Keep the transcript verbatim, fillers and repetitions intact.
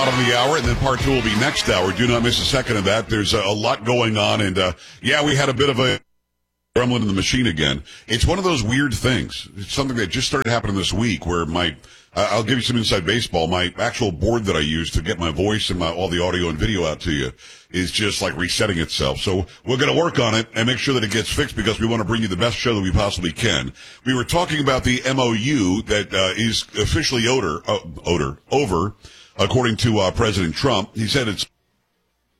bottom of the hour, and then part two will be next hour. Do not miss a second of that. There's a, a lot going on, and uh, yeah, we had a bit of a gremlin in the machine again. It's one of those weird things. It's something that just started happening this week where my, uh, I'll give you some inside baseball. My actual board that I use to get my voice and my, all the audio and video out to you is just like resetting itself. So we're going to work on it and make sure that it gets fixed because we want to bring you the best show that we possibly can. We were talking about the M O U that uh, is officially odor, uh, odor, over, according to uh, President Trump. He said it's